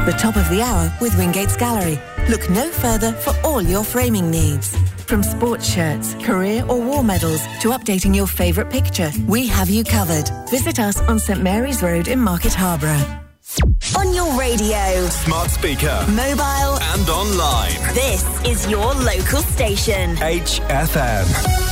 The top of the hour with Wingate's Gallery. Look no further for all your framing needs. From sports shirts, career or war medals to updating your favourite picture, we have you covered. Visit us on St Mary's Road in Market Harborough. On your radio, smart speaker, mobile and online. This is your local station. HFM.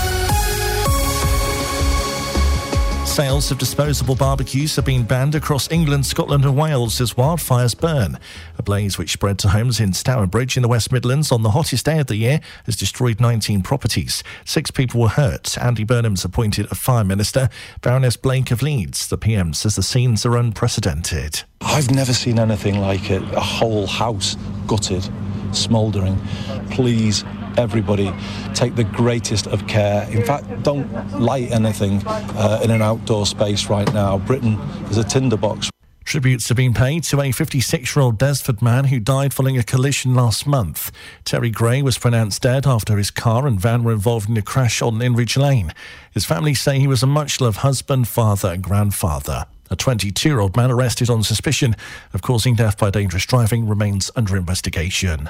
Sales of disposable barbecues have been banned across England, Scotland and Wales as wildfires burn. A blaze which spread to homes in Stourbridge in the West Midlands on the hottest day of the year has destroyed 19 properties. 6 people were hurt. Andy Burnham's appointed a fire minister. Baroness Blake of Leeds, the PM, says the scenes are unprecedented. I've never seen anything like it. A whole house gutted, smouldering. Please, everybody, take the greatest of care. In fact, don't light anything in an outdoor space right now. Britain is a tinderbox. Tributes have been paid to a 56-year-old Desford man who died following a collision last month. Terry Gray was pronounced dead after his car and van were involved in a crash on Inridge Lane. His family say he was a much-loved husband, father and grandfather. A 22-year-old man arrested on suspicion of causing death by dangerous driving remains under investigation.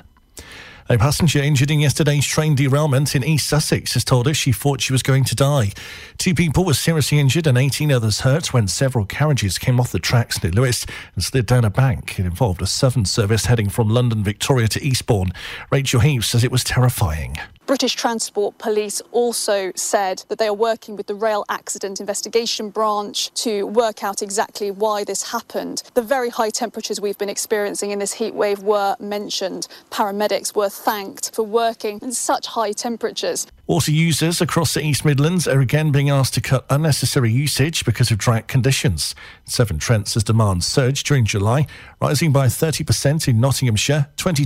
A passenger injured in yesterday's train derailment in East Sussex has told us she thought she was going to die. 2 people were seriously injured and 18 others hurt when several carriages came off the tracks near Lewes and slid down a bank. It involved a Southern service heading from London Victoria to Eastbourne. Rachel Heath says it was terrifying. British Transport Police also said that they are working with the Rail Accident Investigation Branch to work out exactly why this happened. The very high temperatures we've been experiencing in this heat wave were mentioned. Paramedics were thanked for working in such high temperatures. Water users across the East Midlands are again being asked to cut unnecessary usage because of drought conditions. Severn Trent's demand surged during July, rising by 30% in Nottinghamshire,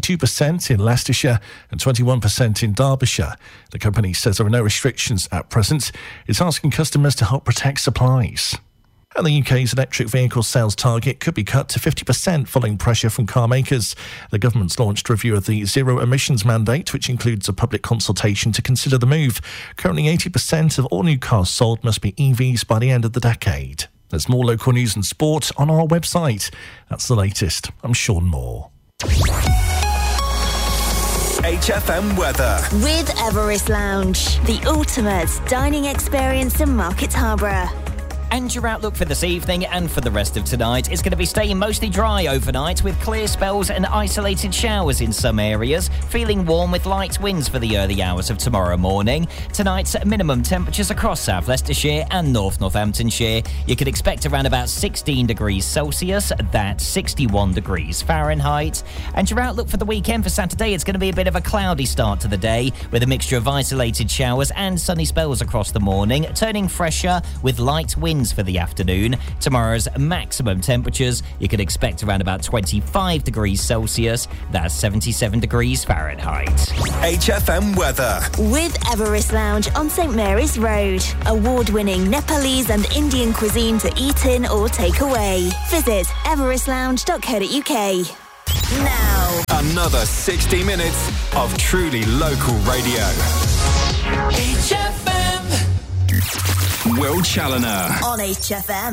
22% in Leicestershire and 21% in Derbyshire. The company says there are no restrictions at present. It's asking customers to help protect supplies. And the UK's electric vehicle sales target could be cut to 50% following pressure from car makers. The government's launched a review of the zero emissions mandate, which includes a public consultation to consider the move. Currently, 80% of all new cars sold must be EVs by the end of the decade. There's more local news and sport on our website. That's the latest. I'm Sean Moore. HFM weather. With Everest Lounge, the ultimate dining experience in Market Harborough. And your outlook for this evening and for the rest of tonight is going to be staying mostly dry overnight with clear spells and isolated showers in some areas. Feeling warm with light winds for the early hours of tomorrow morning. Tonight's minimum temperatures across South Leicestershire and North Northamptonshire. You could expect around about 16 degrees Celsius, that's 61 degrees Fahrenheit. And your outlook for the weekend for Saturday, it's going to be a bit of a cloudy start to the day with a mixture of isolated showers and sunny spells across the morning, turning fresher with light winds for the afternoon. Tomorrow's maximum temperatures, you could expect around about 25 degrees Celsius, that's 77 degrees Fahrenheit. HFM weather. With Everest Lounge on St Mary's Road. Award-winning Nepalese and Indian cuisine to eat in or take away. Visit everestlounge.co.uk. Now, another 60 minutes of truly local radio. HFM. Will Challoner on HFM.